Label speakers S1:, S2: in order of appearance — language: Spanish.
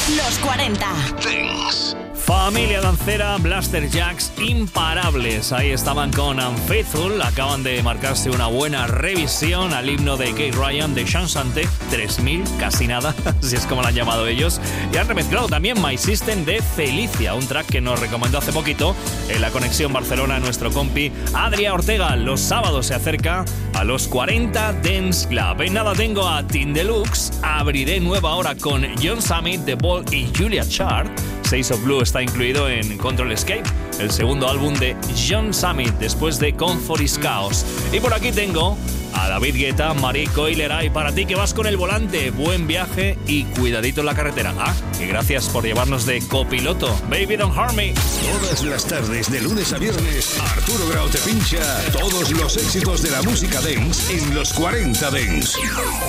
S1: Los 40
S2: Dance.
S3: Familia dancera, Blaster Jacks imparables. Ahí estaban con Unfaithful. Acaban de marcarse una buena revisión al himno de Kate Ryan de Chansanté 3000, casi nada, si es como lo han llamado ellos. Y han remezclado también My System de Felicia, un track que nos recomendó hace poquito en la Conexión Barcelona nuestro compi Adrià Ortega. Los sábados se acerca a los 40 Dance Club. En nada tengo a Team Deluxe. Abriré nueva hora con John Summit, The Ball y Julia Chart. Shades of Blue está incluido en Control Escape, el segundo álbum de John Summit después de Comfort is Chaos. Y por aquí tengo a David Guetta, Marie Coileray. Para ti que vas con el volante, buen viaje y cuidadito en la carretera. Y gracias por llevarnos de copiloto. Baby Don't Harm Me.
S2: Todas las tardes, de lunes a viernes, Arturo Grau te pincha todos los éxitos de la música dance en los 40 Dance.